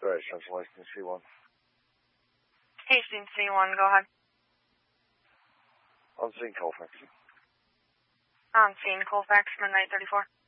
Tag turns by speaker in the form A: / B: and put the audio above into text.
A: Central Hastings C1.
B: Hastings C1, go ahead.
A: On scene Colfax.
B: On scene Colfax, midnight 34.